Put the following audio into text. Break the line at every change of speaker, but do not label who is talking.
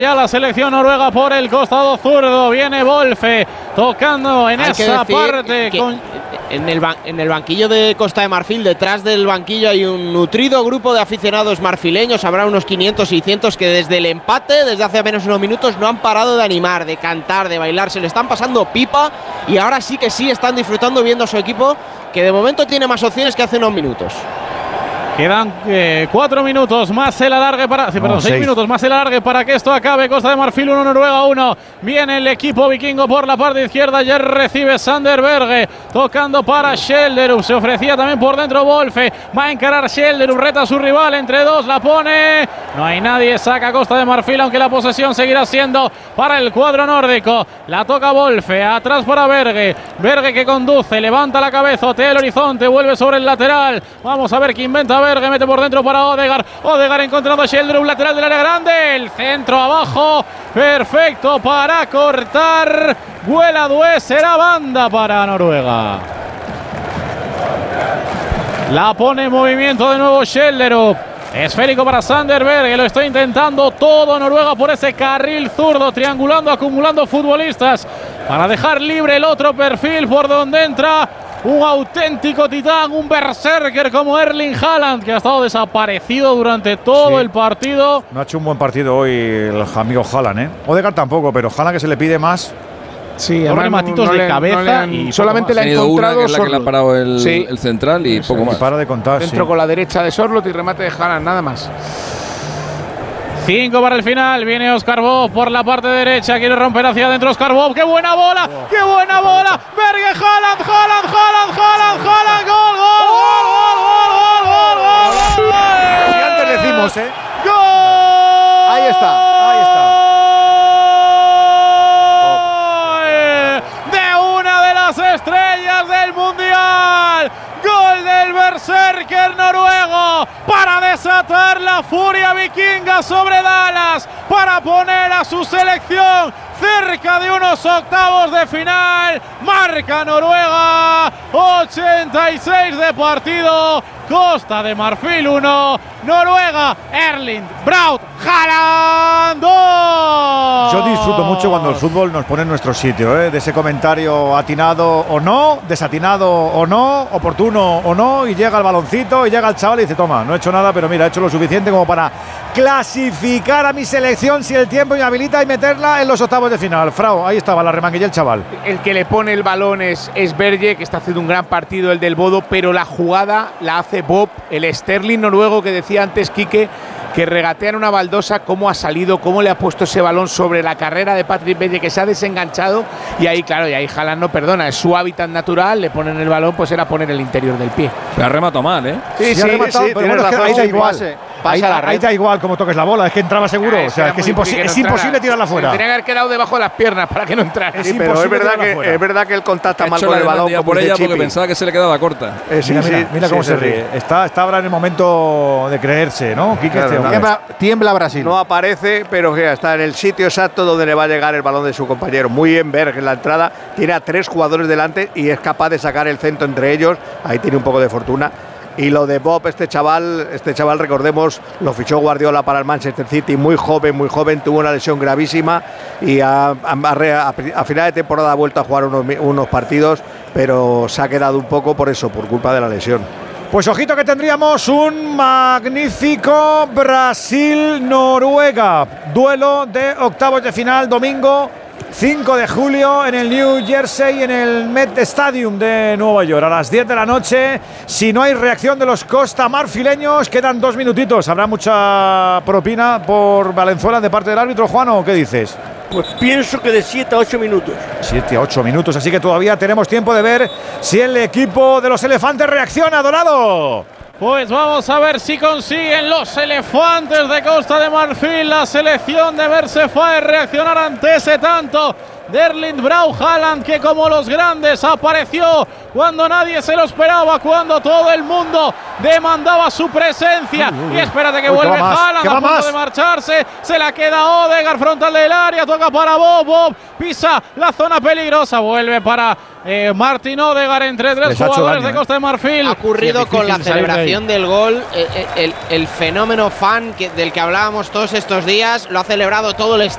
Ya la selección noruega por el costado zurdo. Viene Wolfe tocando en esa parte.
En el banquillo de Costa de Marfil, detrás del banquillo, hay un nutrido grupo de aficionados marfileños. Habrá unos 500, 600 que desde el empate, desde hace apenas unos minutos, no han parado de animar, de cantar, de bailar. Se le están pasando pipa y ahora sí que sí están disfrutando viendo a su equipo, que de momento tiene más opciones que hace unos minutos.
Quedan 4 minutos más el alargue para… perdón, 6 minutos más el alargue para que esto acabe. Costa de Marfil 1, Noruega 1. Viene el equipo vikingo por la parte izquierda. Ya recibe Sander Berge. Tocando para Schjelderup. Se ofrecía también por dentro Wolfe. Va a encarar Schjelderup. Reta a su rival. Entre dos la pone. No hay nadie. Saca Costa de Marfil, aunque la posesión seguirá siendo para el cuadro nórdico. La toca Wolfe. Atrás para Berge. Berge que conduce. Levanta la cabeza. Otea el horizonte. Vuelve sobre el lateral. Vamos a ver qué inventa Berge, mete por dentro para Odegaard. Odegaard encontrando a Schjelderup, lateral del área grande. El centro abajo, perfecto para cortar. Vuela Due, será banda para Noruega. La pone en movimiento de nuevo Schjelderup. Esférico para Sander Berge, lo está intentando todo Noruega por ese carril zurdo, triangulando, acumulando futbolistas para dejar libre el otro perfil por donde entra un auténtico titán, un berserker como Erling Haaland, que ha estado desaparecido durante todo el partido.
No ha hecho un buen partido hoy el amigo Haaland, ¿eh? Odegaard tampoco, pero Haaland, que se le pide más.
Sí,
dos rematitos de cabeza y
solamente le ha encontrado
una, que es la que le ha parado el central y poco más.
Para de contar.
Dentro con la derecha de Sorloth y remate de Haaland, nada más.
5 para el final, viene Oscar Bob por la parte derecha, quiere romper hacia adentro Oscar Bob, ¡qué buena bola! ¡Qué buena bola! Berge, Haaland, gol, gol.
Y antes decimos,
¡Gol!
Ahí está.
De una de las estrellas del Mundial. Gol del berserker noruego para desatar la furia vikinga sobre Dallas, para poner a su selección cerca de unos octavos de final. Marca Noruega, 86 de partido. Costa de Marfil 1, Noruega, Erling Braut Haaland 2.
Yo disfruto mucho cuando el fútbol nos pone en nuestro sitio, de ese comentario atinado o no, desatinado o no, oportuno o no, y llega el baloncito y llega el chaval y dice: toma, no he hecho nada, pero mira, he hecho lo suficiente como para clasificar a mi selección si el tiempo me habilita y meterla en los octavos de final. Frau, ahí estaba la remanguilla el chaval.
El que le pone el balón es Berge, que está haciendo un gran partido, el del Bodo, pero la jugada la hace Bob, el Sterling noruego que decía antes Quique, que regatea en una baldosa, cómo ha salido, cómo le ha puesto ese balón sobre la carrera de Patrick Berge, que se ha desenganchado, y ahí, claro, y ahí Haaland no perdona, es su hábitat natural, le ponen el balón, pues era poner el interior del pie.
Le ha rematado mal, ¿eh?
Sí, ha rematado, pero bueno, es que ahí da igual. Ahí da igual como toques la bola, es que entraba seguro, o sea, es que es imposible tirarla fuera.
Tenía que haber quedado debajo de las piernas para que no entrara.
Sí, pero es verdad que él contacta mal con el balón
por ella porque pensaba que se le quedaba corta.
Mira cómo se ríe. Está ahora en el momento de creerse, ¿no? Quique,
tiembla Brasil. No aparece, pero está en el sitio exacto donde le va a llegar el balón de su compañero. Muy bien Berg en la entrada, tiene a 3 jugadores delante y es capaz de sacar el centro entre ellos. Ahí tiene un poco de fortuna. Y lo de Bob, este chaval, recordemos, lo fichó Guardiola para el Manchester City, muy joven, tuvo una lesión gravísima y a final de temporada ha vuelto a jugar unos partidos, pero se ha quedado un poco por culpa de la lesión.
Pues ojito que tendríamos un magnífico Brasil-Noruega, duelo de octavos de final, domingo 5 de julio en el New Jersey, en el Met Stadium de Nueva York, a las 10 de la noche. Si no hay reacción de los costamarfileños, quedan 2 minutitos. ¿Habrá mucha propina por Valenzuela de parte del árbitro, Juan, o qué dices?
Pues pienso que de 7 a 8 minutos.
7 a 8 minutos, así que todavía tenemos tiempo de ver si el equipo de los elefantes reacciona, Dorado.
Pues vamos a ver si consiguen los elefantes de Costa de Marfil, la selección de Mersefae, reaccionar ante ese tanto de Erling Braut Haaland, que como los grandes apareció cuando nadie se lo esperaba, cuando todo el mundo demandaba su presencia. Y espérate que vuelve Haaland a punto de marcharse, se la queda Odegaard frontal del área, toca para Bob, pisa la zona peligrosa, vuelve para Martin Odegaard entre 3 jugadores de Costa de Marfil.
Ha ocurrido con la celebración del gol, el fenómeno fan del que hablábamos todos estos días, lo ha celebrado todo el